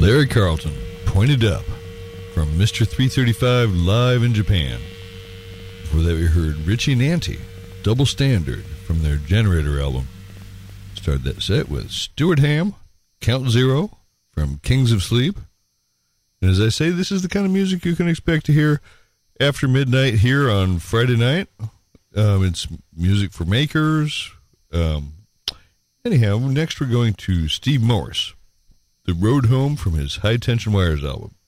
Larry Carlton, Pointed Up, from Mr. 335 live in Japan. Before that we heard Richie Nanty, Double Standard, from their Generator album. Started that set with Stuart Ham, Count Zero, from Kings of Sleep. And as I say, this is the kind of music you can expect to hear after midnight here on Friday night. It's music for makers. Anyhow, next we're going to Steve Morse, The Road Home, from his High Tension Wires album.